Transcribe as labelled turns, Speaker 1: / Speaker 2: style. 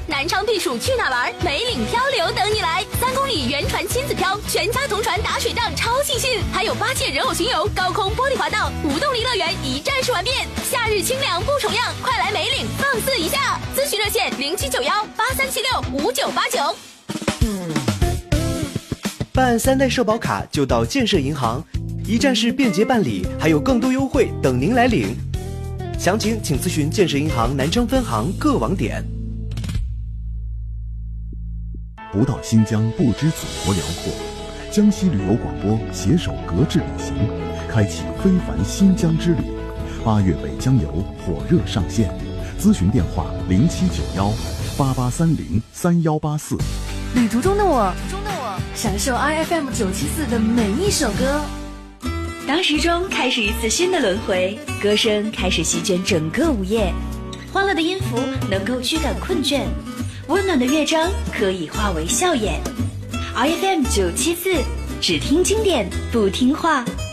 Speaker 1: 南昌避暑去哪玩？梅岭漂流等你来，3公里原船亲子漂，全家同船打水仗，超尽兴！还有8届人偶巡游、高空玻璃滑道、无动力乐园一站式玩遍。夏日清凉不重样，快来梅岭放肆一下！咨询热线079183765989。
Speaker 2: 办3代社保卡就到建设银行，一站式便捷办理，还有更多优惠等您来领。详情请咨询建设银行南昌分行各网点。
Speaker 3: 不到新疆不知祖国辽阔，江西旅游广播携手格致旅行，开启非凡新疆之旅。8月北疆游火热上线，咨询电话079188303184。
Speaker 4: 旅途中的我，享受 IFM 974的每一首歌。
Speaker 5: 当时钟开始一次新的轮回，歌声开始席卷整个午夜，欢乐的音符能够驱赶困倦，温暖的乐章可以化为笑颜。IFM 974，只听经典不听话。